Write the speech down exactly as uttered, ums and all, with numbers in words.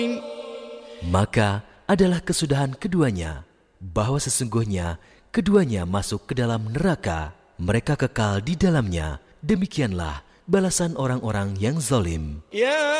Maka adalah kesudahan keduanya, bahwa sesungguhnya keduanya masuk ke dalam neraka, mereka kekal di dalamnya. Demikianlah balasan orang-orang yang zalim. Ya